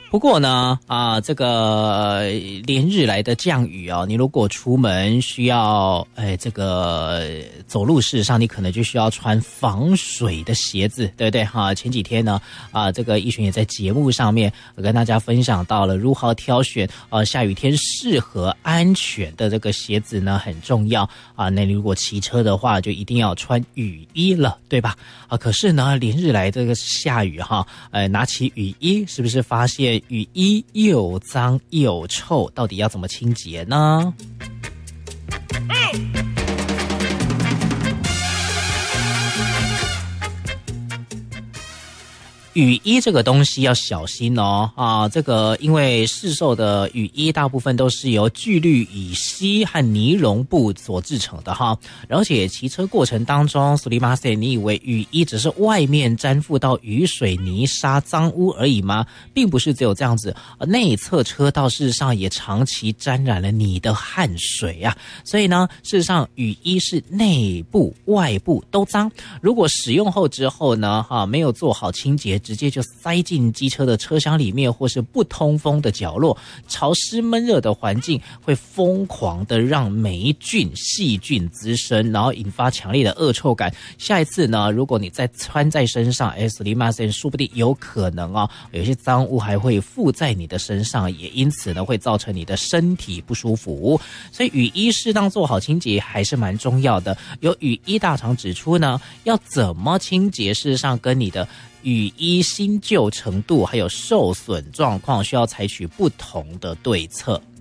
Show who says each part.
Speaker 1: 不过呢，这个连日来的降雨你如果出门需要这个走路，事实上你可能就需要穿防水的鞋子，对不对哈？前几天呢，这个逸璇也在节目上面跟大家分享到了如何挑选下雨天适合安全的这个鞋子呢，很重要那你如果骑车的话，就一定要穿雨衣了，对吧？可是呢，连日来这个下雨拿起雨衣，是不是发现雨衣又脏又臭，到底要怎么清洁呢？雨衣这个东西要小心这个因为市售的雨衣大部分都是由聚氯乙烯和尼龙布所制成的而且骑车过程当中，苏里马塞，你以为雨衣只是外面沾附到雨水、泥沙、脏污而已吗？并不是只有这样子，内侧车道事实上也长期沾染了你的汗水所以呢，事实上雨衣是内部、外部都脏。如果使用后之后呢，没有做好清洁，直接就塞进机车的车厢里面，或是不通风的角落，潮湿闷热的环境会疯狂的让霉菌、细菌滋生，然后引发强烈的恶臭感。下一次呢，如果你再穿在身上，すみません，说不定有可能有些脏污还会附在你的身上，也因此呢会造成你的身体不舒服。所以雨衣适当做好清洁还是蛮重要的。有雨衣大厂指出呢，要怎么清洁，事实上跟你的雨衣新旧程度还有受损状况需要采取不同的对策。